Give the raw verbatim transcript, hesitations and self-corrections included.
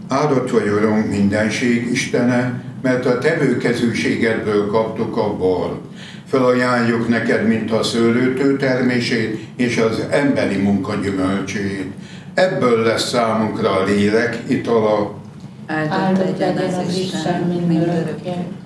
Áldott vagy, Urunk, mindenség Istene, mert a tevőkezűségedből kaptuk a bort. Felajánljuk neked, mint a szőlőtő termését és az emberi munka gyümölcsét. Ebből lesz számunkra a lélek itala. Áldott legyen az Isten mindörökké.